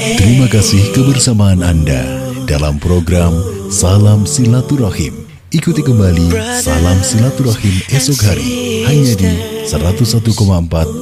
Terima kasih kebersamaan Anda dalam program Salam Silaturahim. Ikuti kembali Salam Silaturahim esok hari hanya di 101,4